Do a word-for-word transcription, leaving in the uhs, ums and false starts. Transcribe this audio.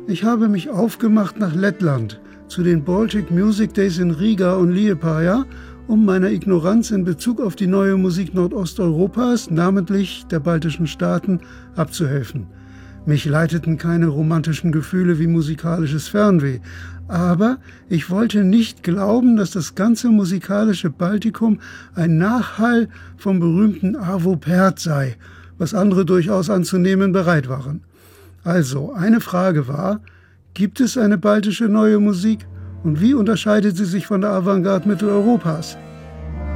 Ich habe mich aufgemacht nach Lettland, zu den Baltic Music Days in Riga und Liepāja, um meiner Ignoranz in Bezug auf die neue Musik Nordosteuropas, namentlich der baltischen Staaten, abzuhelfen. Mich leiteten keine romantischen Gefühle wie musikalisches Fernweh, aber ich wollte nicht glauben, dass das ganze musikalische Baltikum ein Nachhall vom berühmten Arvo Pärt sei, was andere durchaus anzunehmen bereit waren. Also, eine Frage war, gibt es eine baltische neue Musik und wie unterscheidet sie sich von der Avantgarde Mitteleuropas?